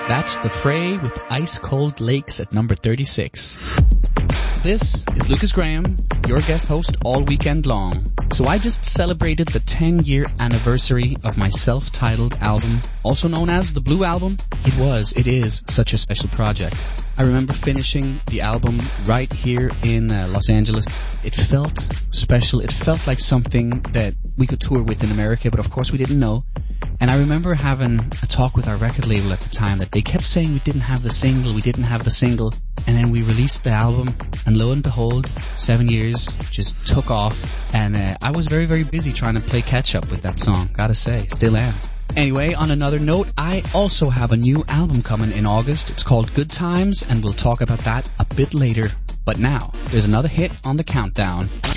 That's The Fray with Ice Cold Lakes at number 36. This is Lucas Graham, your guest host all weekend long. So I just celebrated the 10-year anniversary of my self-titled album, also known as the Blue Album. It is such a special project. I remember finishing the album right here in Los Angeles. It felt special. It felt like something that we could tour with in America, but of course we didn't know. And I remember having a talk with our record label at the time that they kept saying we didn't have the single. And then we released the album, and lo and behold, 7 years just took off. And I was very, very busy trying to play catch up with that song, gotta say, still am. Anyway, on another note, I also have a new album coming in August. It's called Good Times, and we'll talk about that a bit later. But now, there's another hit on the countdown.